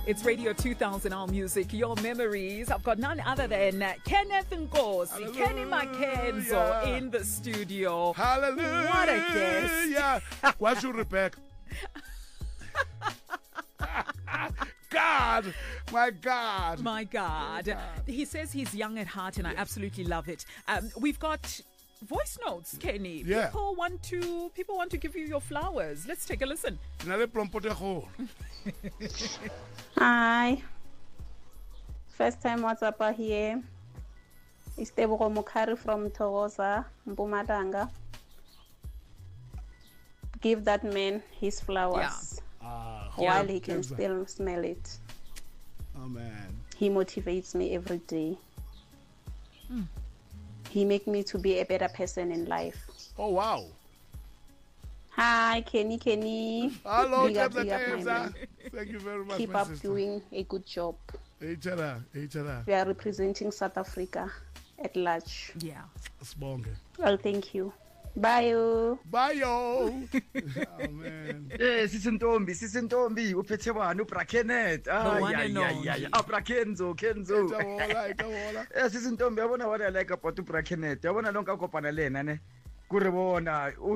It's Radio 2000 Our Music, your memories. I've got none other than Kenneth Nkosi, Kenny Makenzo in the studio. Hallelujah. What a guest. Yeah. What's your Rebecca? God, my God. My God. He says he's young at heart, and I absolutely love it. We've got voice notes, Kenny. Yeah. People want to give you your flowers. Let's take a listen. Hi. First time WhatsApp here. It's Tebogo Mukari from Togoza, Mpumalanga. Give that man his flowers while he can still smell it. Oh, man. He motivates me every day. He makes me to be a better person in life. Oh, wow. Hi, Kenny. Hello, Big up, my man. Thank you very much. Keep my up sister. doing a good job. Echara. We are representing South Africa at large. Yeah. Sibonge. Well, thank you. Bye. Bye, yo. Oh, man. Sisintombi uphethe bani uBrakenet one and only. Kenzo Itawola. sisintombi yabona what I like about uBrakenet yabona lonke akopana lena ne kuri bona